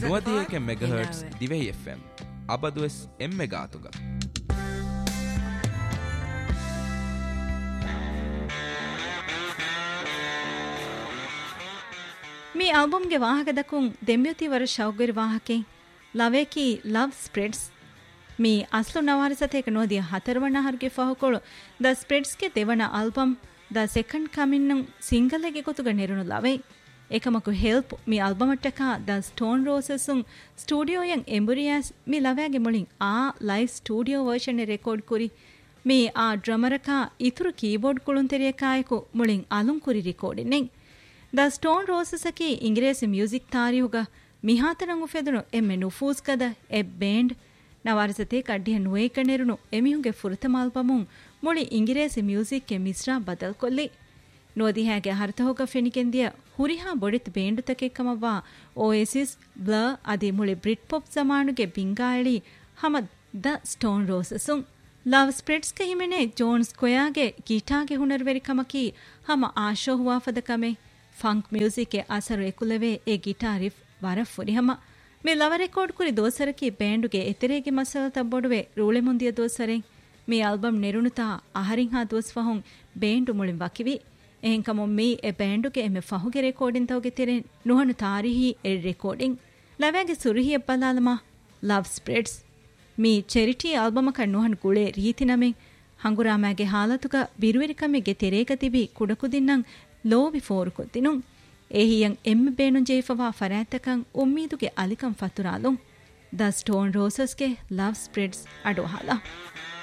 ನುವದಿಯೇಕೆ megahertz ದಿವೆಹಿ FM ಅಬದುಎಸ್ ಎಮ್ಮೆಗಾತುಗ me ಆಲ್ಬಮ್ಗೆ ವಾಹಕದಕುಂ ದೆಂಬ್ಯುತಿ ವರ ಶೌಗರಿ ವಾಹಕೆ ಲವೇಕಿ love spreads me ಅಸ್ಲು ನವಾರಿಸತೇಕ ನೋದಿಯ ಹತರವಣ್ಣ Harge ಫಹುಕೊಳು the ಸ್ಪ್ರೆಡ್ಸ್ಗೆ ದೇವಣ album the second ಕಮಿನ್ನು ಸಿಂಗಲ್ಗೆ ಗೊತ್ತುಗ ನೆರುಣು ಲವೆ ಏಕಮಕು help me ಆಲ್ಬಮಟ್ಟಕ the stone ರೋಸಸ್ಸುಂ ಸ್ಟುಡಿಯೋಯಂ ಎಂಬುರಿಯಾಸ್ me ಲವ್ಯಾಗೆ ಮುಳಿಂ ಆ live studio version record ಕುರಿ me ಆ ಡ್ರಮರಕ ಇತುರು keyboard ಕುಳುಂ ತೆರಿಯಕಾಯಕು ಮುಳಿಂ ಅಲುಂ ಕುರಿ ರೆಕಾರ್ಡಿನೆಂ the stone ರೋಸಸಕಿ ಇಂಗ್ರೇಸಿ music ತಾರಿಯುಗ ಮಿಹಾತನಂಗು ಫೆದುನು ಎಮ್ಮೆ ನುಫೂಸ್ಕದ A ಬೇಂಡ್ ನವಾರಸತೆ ಕಡ್ಡಿಯ ನುವೇಕನೆರುನು ಎಮಿಹುಂಗೆ ಫುರತಮಾಲ್ಬಮುಂ ಮುಳಿ ಇಂಗ್ರೇಸಿ ಮ್ಯೂಸಿಕ್ಗೆ Misra ಬದಲ್ ಕೊಲ್ಲಿ ನೋದಿಹ್ಯಾಗೆ ಹರ್ತಹೋಗ ಫೆನಿಕೆಂದಿಯ ಹುರಿಹಾ ಬೊಡಿತ್ ಬೇಂಡುತಕೆಕ್ಕಮವ್ವಾ ಓಎಸಿಸ್ ಬ್ಲ ಅದಿ ಮುಳಿ ಬ್ರಿಟ್ pop ಜಮಾನುಗೆ ಬಿಂಗಾಯಳಿ Hamad the stone ರೋಸಸುಂ love ಸ್ಪ್ರೆಡ್ಸ್ಗೆ ಹಿಮೆನೆ zone ಸ್ಕ್ವಯಾಗೆ ಗೀಟಾಗೆ ಹುನರ್ವೆರಿಕಮಕಿ ಹಮ ಆಶೋ ಹುವಾಫದಕಮೆ func ಮ್ಯೂಸಿಕ್ಗೆ ಅಸರು ಎಕುಲವೇ A guitar ರಿಫ್ ವರ ಫುರಿಹಮ ಮಿ Lava record ಕುರಿ ದೋಸರಕಿ ಬ್ಯಾಂಡುಗೆ ಎತೆರೆಗೆ ಮಸಲ ತಬ್ಬೊಡುವೆ ರೂಳೆ ಮುಂದಿಯ ದೋಸರೆ ಮಿ ಆಲ್ಬಮ್ ನೆರುಣುತಾ ಅಹರಿಂ ಹಾ ದೋಸ್ಫಹುಂ ಬ್ಯಾಂಡು ಮುಳಿಂ ವಕಿವಿ ಎಹೆಂಕಮೊ ಮಿ ಎ ಬ್ಯಾಂಡುಗೆ ಎಮ್ಮೆ ಫಹುಗೆ ರೆಕಾರ್ಡಿಂಗ್ ತವಗೆ ತೆರೆ ನುಹನು ತಾರಿಹಿ ಎ ರೆಕಾರ್ಡಿಂಗ್ ಲವ್ಯಾಗೆ ಸುರುಹಿ ಎಪ್ಪಲಾಲಮ ಲವ್ ಸ್ಪ್ರೆಡ್ಸ್ ಮಿ ಚೆರಿಟಿ ಆಲ್ಬಮಕ ನುಹನು ಗುಳೆ ರೀತಿನಮೆ ಹಂಗುರಾಮಾಗೆ ಹಾಲತುಗ ಬಿರುವೆರಿಕಮೆಗೆ ತೆರೇಗತಿಬಿ ಕುಡಕುದಿನ್ನಂ ಲೋವಿ ಫೋರು ಕೊತ್ತಿನುಂ ಏಹಿಯಂ ಎಮ್ಮೆ ಬೇಣು ಜೇಫವಾ ಫರಾತಕಂ ಉಮ್ಮೀದುಗೆ ಅಲಿಕಂ ಫತುರಾಲುಂ ದ ಸ್ಟೋನ್ ರೋಸಸ್ಗೆ ಲವ್ ಸ್ಪ್ರೆಡ್ಸ್ ಅಡೋಹಾಲ